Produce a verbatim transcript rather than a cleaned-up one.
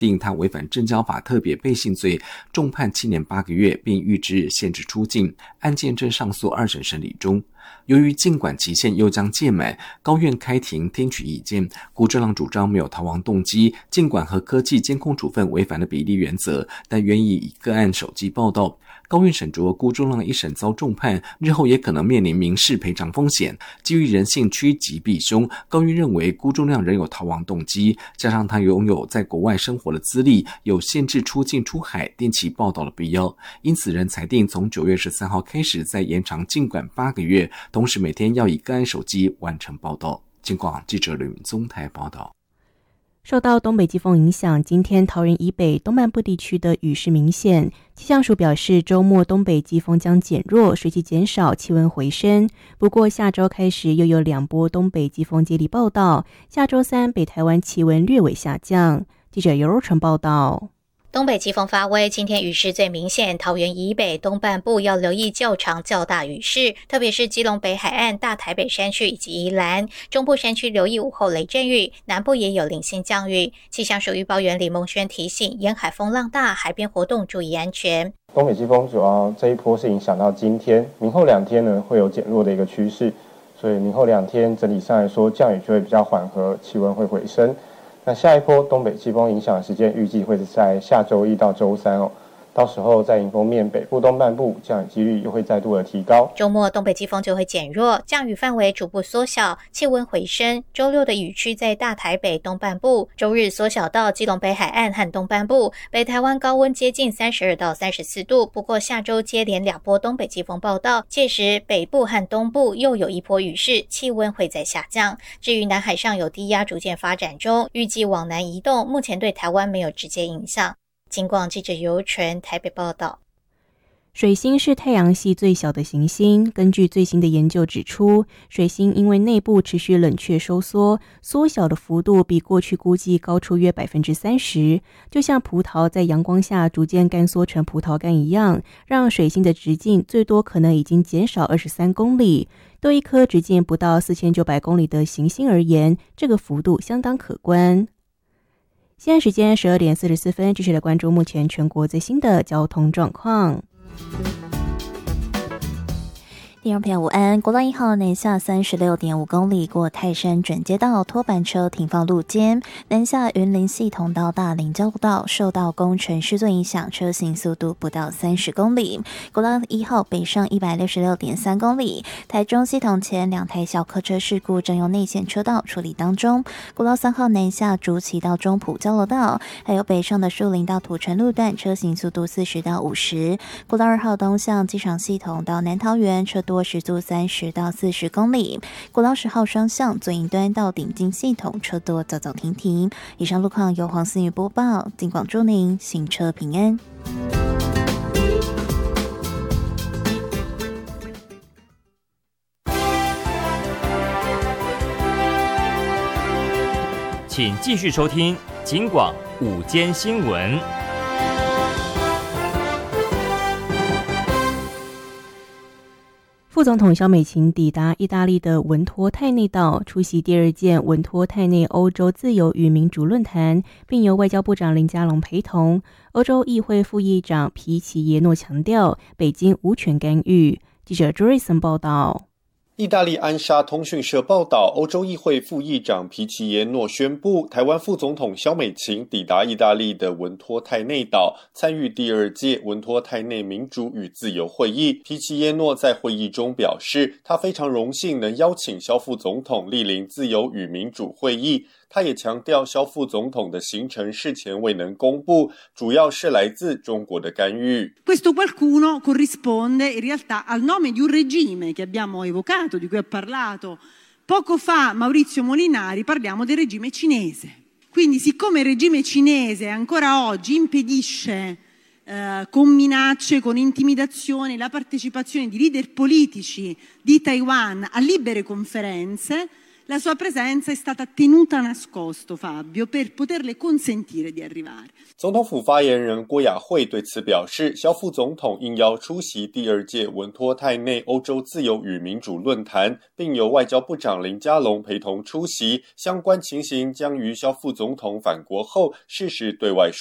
定他违反证交法特别背信罪，重判七年八个月，并预知限制出境。案件正上诉二审审理中。由于禁管期限又将届满，高院开庭听取意见。辜正亮主张没有逃亡动机，禁管和科技监控处分违反了比例原则，但愿意以个案手机报道。高院审酌辜正亮一审遭重判，日后也可能面临民事赔偿风险。基于人性趋吉避凶，高院认为辜正亮仍有逃亡动机，加上他拥有在国外生活的资历，有限制出境出海定期报道的必要，因此仍裁定从九月十三号开始再延长禁管八个月，同时每天要以个案手机完成报道。警广记者吕敏宗台报道。 受到东北季风影响，今天桃园以北东半部地区的雨势明显。气象署表示，周末东北季风将减弱，水汽减少，气温回升。不过下周开始又有两波东北季风接力报道，下周三北台湾气温略微下降。记者尤若成报道。 东北季风发威，今天雨势最明显，桃园以北东半部要留意较长较大雨势，特别是基隆北海岸、大台北山区以及宜兰，中部山区留意午后雷阵雨，南部也有零星降雨。气象署预报员李梦轩提醒，沿海风浪大，海边活动注意安全。 东北季风主要这一波是影响到今天，明后两天呢会有减弱的一个趋势，所以明后两天整体上来说降雨就会比较缓和，气温会回升。那下一波东北季风影响的时间预计会是在下周一到周三哦，到时候在迎风面北部东半部降雨几率又会再度的提高。 周末东北季风就会减弱，降雨范围逐步缩小，气温回升。周六的雨区在大台北东半部，周日缩小到基隆北海岸和东半部，北台湾高温接近三十二到三十四度。不过下周接连两波东北季风报道，届时北部和东部又有一波雨势，气温会再下降。至于南海上有低压逐渐发展中，预计往南移动，目前对台湾没有直接影响。警广记者尤纯台北报道。 水星是太阳系最小的行星，根据最新的研究指出，水星因为内部持续冷却收缩，缩小的幅度比过去估计高出约 百分之三十， 就像葡萄在阳光下逐渐干缩成葡萄干一样，让水星的直径最多可能已经减少二十三公里。对一颗直径不到四千九百公里的行星而言，这个幅度相当可观。现在时间十二点四十四分，继续来关注目前全国最新的交通状况。 听众朋友午安，国道一号南下 三十六点五公里过泰山转接道，拖板车停放路肩，南下云林系统到大林交流道受到工程施作影响，车行速度不到三十公里。国道一号北上 一百六十六点三公里，台中系统前两台小客车事故正用内线车道处理当中。国道三号南下竹崎到中埔交流道，还有北上的树林到土城路段，车行速度四十到五十。国道二号东向机场系统到南桃园，车多时速三十到四十公里。国道十号双向左营端到顶金系统，车多走走停停。以上路况由黄思雨播报，尽管祝您行车平安。 请继续收听警广午间新闻。 副总统萧美琴抵达意大利的文托泰内岛，出席第二届文托泰内欧洲自由与民主论坛，并由外交部长林佳龙陪同。欧洲议会副议长皮奇耶诺强调，北京无权干预。记者 Jorison 报道。 意大利安莎通讯社报道，欧洲议会副议长皮奇耶诺宣布，台湾副总统萧美琴抵达意大利的文托泰内岛，参与第二届文托泰内民主与自由会议。皮奇耶诺在会议中表示，他非常荣幸能邀请萧副总统莅临自由与民主会议。他也强调，萧副总统的行程事前未能公布，主要是来自中国的干预。 Questo qualcuno corrisponde in realtà al nome di un regime che abbiamo evocato, di cui ha parlato poco fa Maurizio Molinari, parliamo del regime cinese. Quindi siccome il regime cinese ancora oggi impedisce eh, con minacce, con intimidazioni la partecipazione di leader politici di Taiwan a libere conferenze, la sua presenza è stata tenuta nascosto, Fabio, per poterle consentire di arrivare. 总统府发言人郭雅慧对此表示，萧副总统应邀出席第二届文托泰内欧洲自由与民主论坛，并由外交部长林佳龙陪同出席，相关情形将于萧副总统返国后适时对外